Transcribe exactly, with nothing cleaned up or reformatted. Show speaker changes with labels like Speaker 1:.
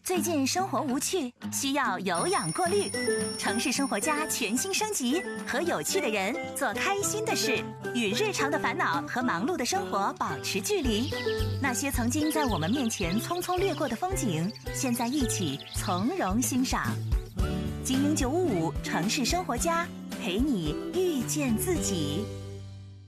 Speaker 1: 最近生活无趣，需要有氧过滤。城市生活家全新升级，和有趣的人做开心的事，与日常的烦恼和忙碌的生活保持距离。那些曾经在我们面前匆匆掠过的风景，现在一起从容欣赏。精英九五五城市生活家，陪你遇见自己。